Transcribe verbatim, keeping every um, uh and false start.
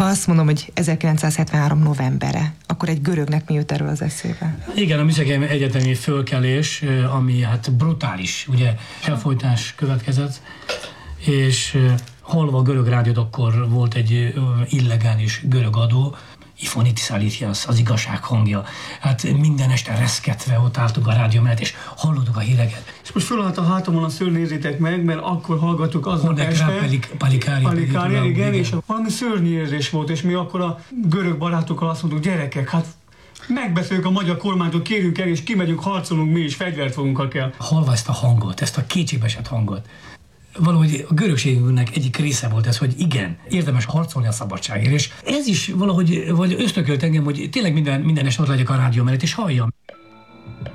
Ha azt mondom, hogy ezerkilencszázhetvenhárom novembere, akkor egy görögnek mi jut erről az eszébe? Igen, a műszaki egyetemi fölkelés, ami hát brutális, ugye elfojtás következett, és hallva a görög rádiót, akkor volt egy illegális görög adó, Ifonitis Alitias, az igazság hangja. Hát minden este reszketve ott álltuk a rádió mellett, és hallottuk a híreket. És most fölállt a hátamon a szőr, nézzétek meg, mert akkor hallgattuk aznap este. Palik, Palikári. Palikári, igen, igen, és valami szörnyű érzés volt, és mi akkor a görög barátokkal azt mondtuk, gyerekek, hát megbeszéljük a magyar kormánytól, kérjünk el, és kimegyünk, harcolunk mi is, fegyvert fogunk, ha kell. Hallva ezt a hangot, ezt a kétségbeesett hangot, valahogy a görögségünknek egyik része volt ez, hogy igen, érdemes harcolni a szabadságért, és ez is valahogy vagy ösztökölt engem, hogy tényleg minden, minden este ott legyek a rádió mellett, és halljam.